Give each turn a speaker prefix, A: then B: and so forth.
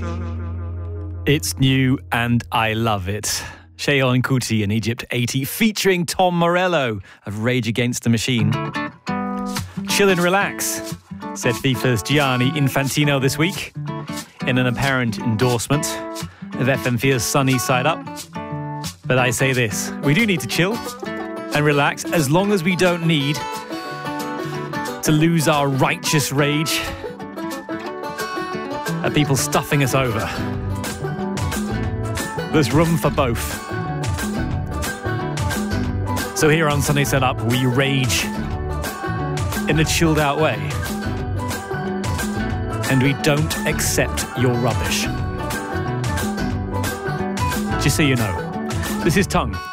A: It's new and I love it. Sheon Kuti in Egypt 80 featuring Tom Morello of Rage Against the Machine. Chill and relax, said FIFA's Gianni Infantino this week in an apparent endorsement of FM4's Sunny Side Up. But I say this, we do need to chill and relax as long as we don't need to lose our righteous rage at people stuffing us over. There's room for both. So here on Sunny Side Up, we rage in a chilled out way. And we don't accept your rubbish. Just so you know, this is Tongue.